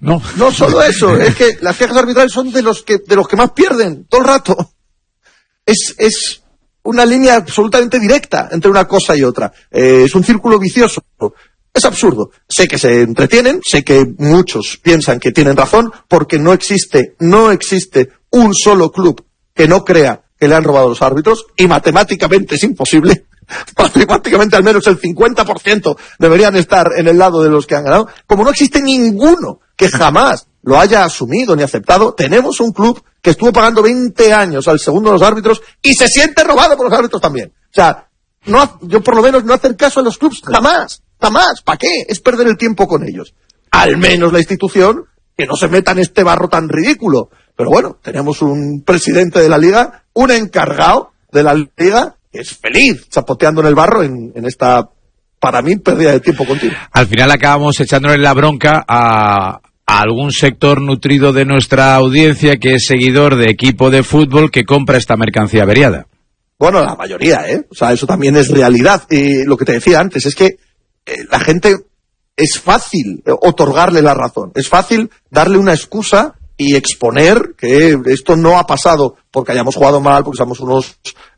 No. No solo eso, es que las quejas arbitrales son de los que más pierden todo el rato. Es una línea absolutamente directa entre una cosa y otra. Es un círculo vicioso. Es absurdo. Sé que se entretienen, sé que muchos piensan que tienen razón, porque no existe un solo club que no crea que le han robado los árbitros, y matemáticamente es imposible. Matemáticamente al menos el 50% deberían estar en el lado de los que han ganado. Como no existe ninguno que jamás lo haya asumido ni aceptado, tenemos un club que estuvo pagando 20 años al segundo de los árbitros y se siente robado por los árbitros también. O sea, yo por lo menos no hacer caso a los clubs jamás. ¿Para qué? Es perder el tiempo con ellos. Al menos la institución que no se meta en este barro tan ridículo. Pero bueno, tenemos un presidente de la Liga, un encargado de la Liga, que es feliz chapoteando en el barro en esta, para mí, pérdida de tiempo continua. Al final acabamos echándole la bronca a algún sector nutrido de nuestra audiencia que es seguidor de equipo de fútbol que compra esta mercancía averiada. Bueno, la mayoría, O sea, eso también es realidad. Y lo que te decía antes es que la gente, es fácil otorgarle la razón, es fácil darle una excusa y exponer que esto no ha pasado porque hayamos jugado mal, porque somos unos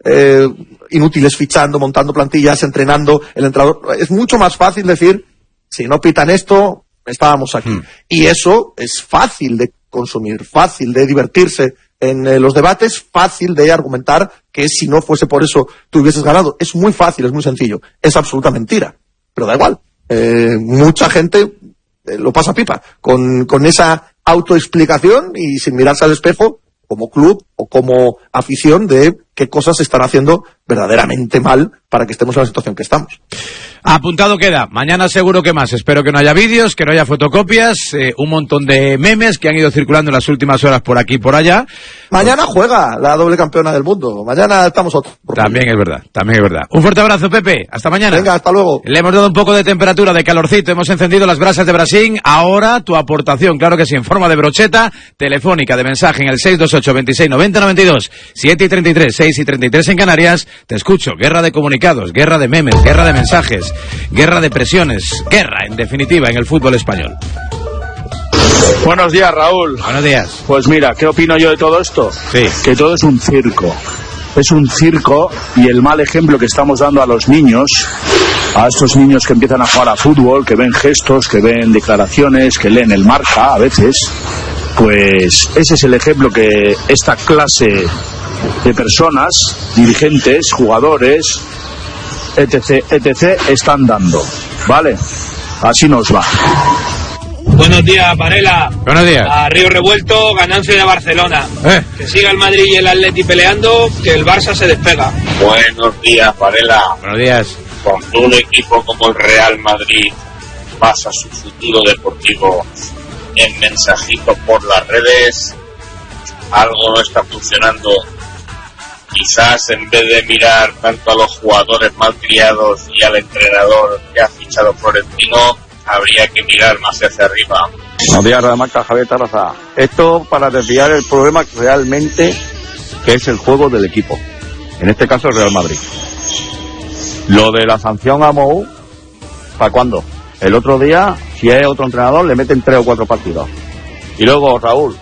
inútiles fichando, montando plantillas, entrenando, el entrenador. Es mucho más fácil decir, si no pitan esto, estábamos aquí. Y eso es fácil de consumir, fácil de divertirse en los debates, fácil de argumentar que si no fuese por eso tú hubieses ganado. Es muy fácil, es muy sencillo. Es absoluta mentira. Pero da igual. Mucha gente lo pasa pipa con esa autoexplicación y sin mirarse al espejo como club o como afición de qué cosas se están haciendo verdaderamente mal para que estemos en la situación que estamos. Apuntado queda. Mañana seguro que más. Espero que no haya vídeos, que no haya fotocopias, un montón de memes que han ido circulando en las últimas horas por aquí y por allá. Mañana juega la doble campeona del mundo. Mañana estamos otro. También es verdad. Un fuerte abrazo, Pepe. Hasta mañana. Venga, hasta luego. Le hemos dado un poco de temperatura, de calorcito. Hemos encendido las brasas de Brasil. Ahora tu aportación, claro que sí, en forma de brocheta telefónica de mensaje en el 628 26 90 92. 7:33, 6:33 en Canarias. Te escucho. Guerra de comunicados, guerra de memes, guerra de mensajes. Guerra de presiones, guerra en definitiva en el fútbol español. Buenos días, Raúl. Buenos días. Pues mira, ¿qué opino yo de todo esto? Sí. Que todo es un circo. Es un circo y el mal ejemplo que estamos dando a los niños, a estos niños que empiezan a jugar a fútbol, que ven gestos, que ven declaraciones, que leen el Marca a veces, pues ese es el ejemplo que esta clase de personas, dirigentes, jugadores, etc, están dando, ¿vale? Así nos va. Buenos días, Varela. Buenos días. A Río Revuelto, ganancia de Barcelona. Que siga el Madrid y el Atleti peleando, que el Barça se despega. Buenos días, Varela. Buenos días. Cuando un equipo como el Real Madrid basa su futuro deportivo en mensajitos por las redes, algo no está funcionando. Quizás en vez de mirar tanto a los jugadores malcriados y al entrenador que ha fichado Florentino, habría que mirar más hacia arriba. Buenos días, Radio Marca, Javier Tarraza. Esto para desviar el problema realmente que es el juego del equipo. En este caso el Real Madrid. Lo de la sanción a Mou, ¿para cuándo? El otro día, si es otro entrenador, le meten 3 o 4 partidos. Y luego, Raúl,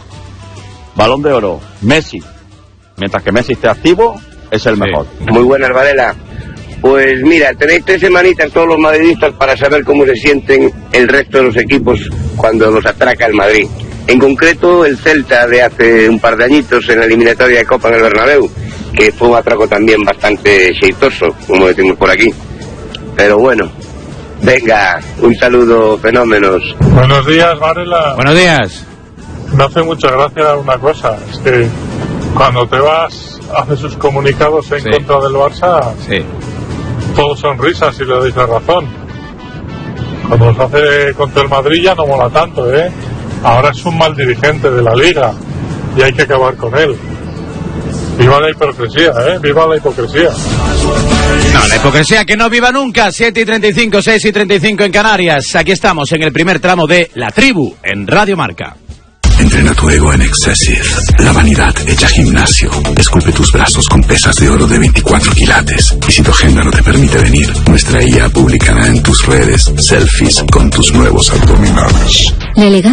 Balón de Oro, Messi. Mientras que Messi esté activo, es el mejor. Muy buenas, Varela. Pues mira, tenéis 3 semanitas todos los madridistas para saber cómo se sienten el resto de los equipos cuando los atraca el Madrid. En concreto, el Celta de hace un par de añitos en la eliminatoria de Copa en el Bernabéu, que fue un atraco también bastante xeitoso, como decimos por aquí. Pero bueno, venga, un saludo, fenómenos. Buenos días, Varela. Buenos días. Me hace mucha gracia una cosa, es que cuando te vas, hace sus comunicados en contra del Barça, todos son risas y le dais la razón. Cuando los hace contra el Madrid ya no mola tanto, Ahora es un mal dirigente de la Liga y hay que acabar con él. Viva la hipocresía, viva la hipocresía. No, la hipocresía que no viva nunca. 7:35, 6:35 en Canarias. Aquí estamos en el primer tramo de La Tribu en Radio Marca. Entrena tu ego en Excessive. La vanidad hecha gimnasio. Esculpe tus brazos con pesas de oro de 24 quilates. Y si tu agenda no te permite venir, nuestra IA publicará en tus redes selfies con tus nuevos abdominales.